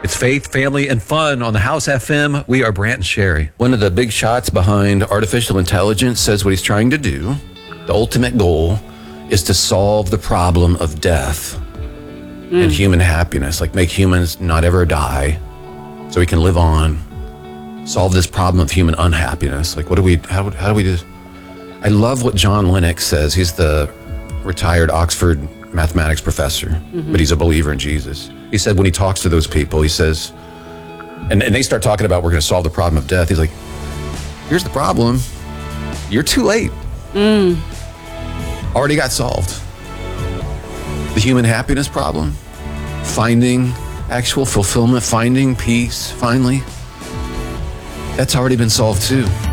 It's faith, family, and fun on the House FM. We are Brant and Sherry. One of the big shots behind artificial intelligence says what he's trying to do. The ultimate goal is to solve the problem of death and human happiness, like make humans not ever die so we can live on, solve this problem of human unhappiness. Like, how do we do this? I love what John Lennox says. He's the retired Oxford mathematics professor, but he's a believer in Jesus. He said when he talks to those people, he says, and they start talking about we're going to solve the problem of death. He's like, here's the problem. You're too late. Already got solved. The human happiness problem, finding actual fulfillment, finding peace, finally, that's already been solved too.